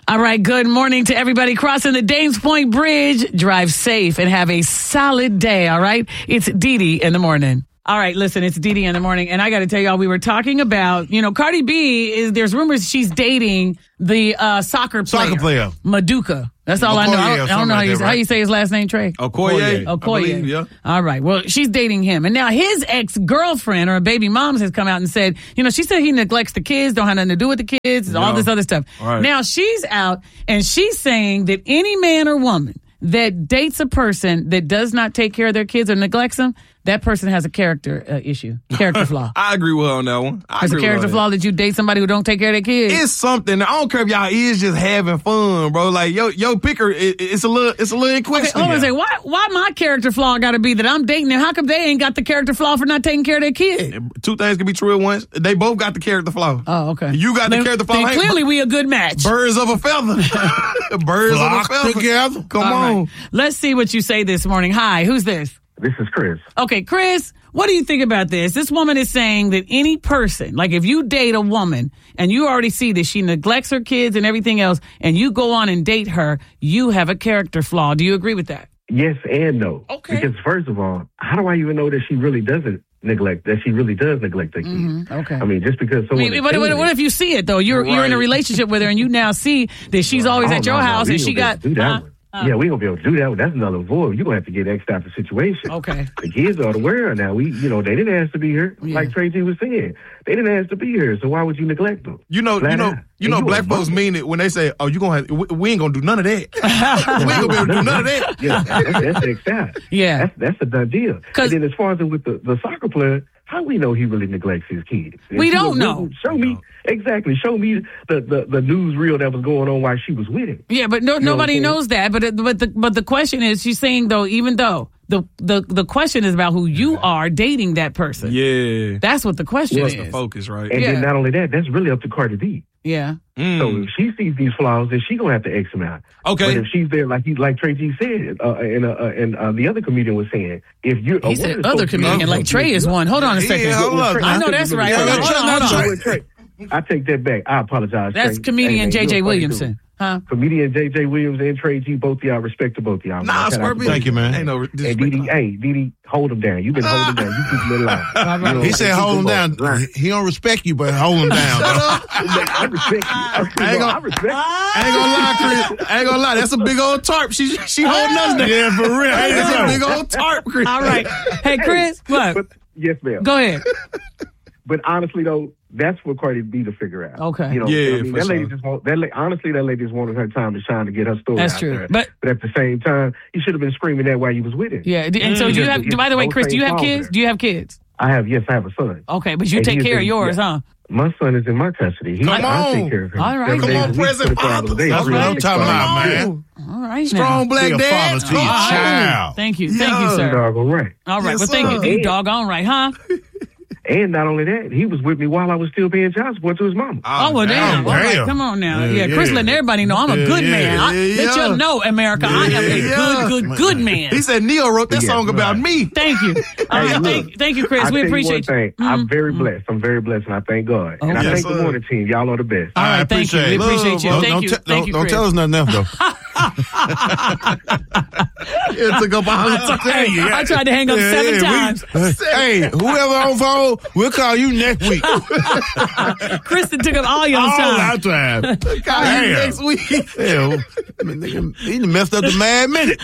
All right, good morning to everybody crossing the Dames Point Bridge. Drive safe and have a solid day, all right? It's Dee Dee in the morning. All right, listen, it's Dee Dee in the morning, and I got to tell y'all, we were talking about, Cardi B, there's rumors she's dating the soccer player. Maduka. That's all I know. I don't know how you say his last name, Trey. Okoye. Okoye. Yeah. All right. Well, she's dating him. And now his ex-girlfriend or baby mom has come out and said, she said he neglects the kids, don't have nothing to do with the kids, all this other stuff. Right. Now she's out and she's saying that any man or woman that dates a person that does not take care of their kids or neglects them, that person has a character issue, character flaw. I agree with her on that one. It's a character flaw that you date somebody who don't take care of their kids. It's something. I don't care if y'all is just having fun, bro. Like yo picker, it's a little in question. Okay, hold on a second. Why my character flaw got to be that I'm dating them? How come they ain't got the character flaw for not taking care of their kid? Two things can be true at once. They both got the character flaw. Oh, okay. You got the character flaw. Then clearly we a good match. Birds of a feather. Birds of a feather. Together. Come on. Right. Let's see what you say this morning. Hi, who's this? This is Chris. Okay, Chris, what do you think about this? This woman is saying that any person, like if you date a woman and you already see that she neglects her kids and everything else, and you go on and date her, you have a character flaw. Do you agree with that? Yes and no. Okay. Because first of all, how do I even know that she really doesn't neglect their kids? Okay. I mean, just because someone... What if you see it, though? You're in a relationship with her and you now see that she's always at your house and she got... Yeah, we gonna be able to do that. That's another void. You're gonna have to get X type of situation. Okay. The kids are aware now. They didn't ask to be here. Yeah. Like Tracy was saying, they didn't ask to be here. So why would you neglect them? Black folks mean it when they say, "Oh, we ain't gonna do none of that. We ain't gonna be able to do none of that." Yeah, that's excited. Yeah, that's a done deal. And then as far as with the soccer player, how we know he really neglects his kids? We don't know. Show me exactly. Show me the newsreel that was going on while she was with him. Yeah, but nobody knows that. But the question is, she's saying though, even though the question is about who you are dating that person. Yeah, that's what the question is. That's the focus, right? And then not only that, that's really up to Cardi B. Yeah. So if she sees these flaws, then she gonna have to X them out. Okay. But if she's there, like Trey G said, and the other comedian was saying, if you're he said other comedian, like Trey is one. Hold on a second. I know that's right. Hold on. I take that back. I apologize. That's Trey. comedian J.J. Williamson. Huh? Comedian J.J. Williams and Trey G, both of y'all, respect to both of y'all. Nah, thank you, man. Ain't no and Didi, hold him down. You've been holding him down. You keep him in line. He said hold him down. He don't respect you, but hold him down. I respect you. I respect you. I ain't gonna lie, Chris. I ain't gonna lie. That's a big old tarp. She holding us down. Yeah, for real. That's a big old tarp, Chris. All right. Hey, Chris, what? But, yes, ma'am. Go ahead. But honestly, though, that's for Cardi B to figure out. Okay. That lady just wanted her time to shine to get her story. That's out true. there. But at the same time, you should have been screaming that while you was with him. Yeah. And so do you have? By the way, Chris, do you have kids? Do you have kids? I have a son. Okay, but you take care of yours, huh? My son is in my custody. I take care of him. All right. Come on, present father. That's what I'm talking about, man. All right. Strong black dad. Father to your child. Thank you, sir. Doggone right. All right. Well, thank you. Doggone right, huh? And not only that, he was with me while I was still paying child support to his mama. Oh, well, damn. All right, come on now. Yeah, Chris letting everybody know I'm a good man. Let you know, America, I am a good man. He said Neo wrote that song about me. Thank you. All right, thank you, Chris. We appreciate you. I'm very blessed. I'm very blessed, and I thank God. And I thank the morning team. Y'all are the best. All right, thank you. We appreciate you. Thank you, Don't tell us nothing else, though. It took up I tried to hang up 7 times. Hey, whoever on phone, we'll call you next week. Kristen took up all your time. Call you next week. Hell, he messed up the Mad Minute.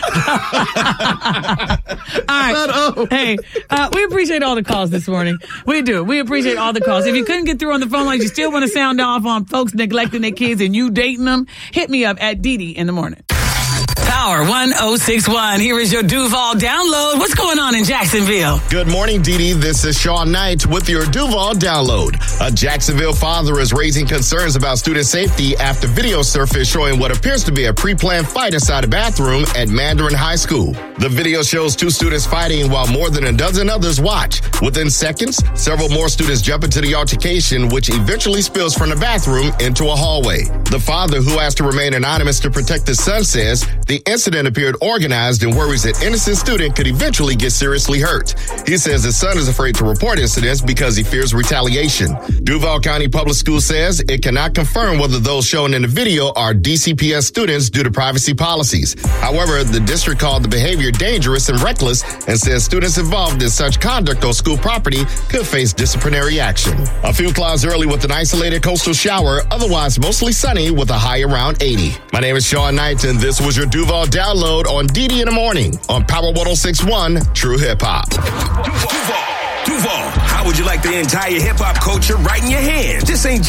All right. Hey, we appreciate all the calls this morning. We do. We appreciate all the calls. If you couldn't get through on the phone lines, you still want to sound off on folks neglecting their kids and you dating them, hit me up at Dee Dee in the morning. Power 1061. Here is your Duval download. What's going on in Jacksonville? Good morning, Dee Dee. This is Sean Knight with your Duval download. A Jacksonville father is raising concerns about student safety after video surfaced showing what appears to be a pre-planned fight inside a bathroom at Mandarin High School. The video shows 2 students fighting while more than a dozen others watch. Within seconds, several more students jump into the altercation, which eventually spills from the bathroom into a hallway. The father, who asked to remain anonymous to protect his son, says the incident appeared organized and worries an innocent student could eventually get seriously hurt. He says his son is afraid to report incidents because he fears retaliation. Duval County Public Schools says it cannot confirm whether those shown in the video are DCPS students due to privacy policies. However, the district called the behavior dangerous and reckless and says students involved in such conduct on school property could face disciplinary action. A few clouds early with an isolated coastal shower, otherwise mostly sunny with a high around 80. My name is Sean Knight, and this was your Duval Download on DD in the Morning on Power 106.1 True Hip Hop. Duval, how would you like the entire hip hop culture right in your hands? This ain't just